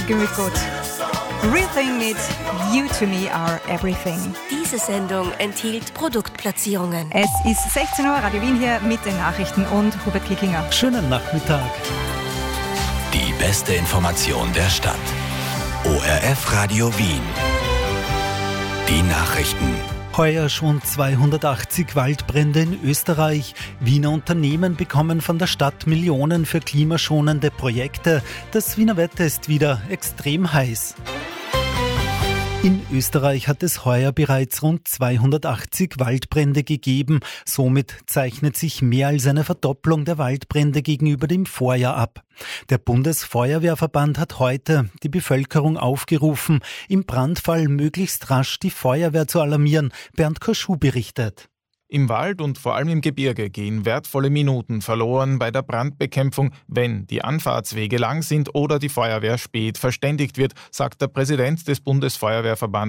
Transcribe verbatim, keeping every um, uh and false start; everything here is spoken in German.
für Gemütgut. Real Thing mit You to Me Are Everything. Diese Sendung enthielt Produktplatzierungen. Es ist sechzehn Uhr, Radio Wien hier mit den Nachrichten und Hubert Kickinger. Schönen Nachmittag. Die beste Information der Stadt. O R F Radio Wien. Die Nachrichten. Heuer schon zweihundertachtzig Waldbrände in Österreich. Wiener Unternehmen bekommen von der Stadt Millionen für klimaschonende Projekte. Das Wiener Wetter ist wieder extrem heiß. In Österreich hat es heuer bereits rund zweihundertachtzig Waldbrände gegeben. Somit zeichnet sich mehr als eine Verdopplung der Waldbrände gegenüber dem Vorjahr ab. Der Bundesfeuerwehrverband hat heute die Bevölkerung aufgerufen, im Brandfall möglichst rasch die Feuerwehr zu alarmieren. Bernd Koschou berichtet. Im Wald und vor allem im Gebirge gehen wertvolle Minuten verloren bei der Brandbekämpfung, wenn die Anfahrtswege lang sind oder die Feuerwehr spät verständigt wird, sagt der Präsident des Bundesfeuerwehrverbands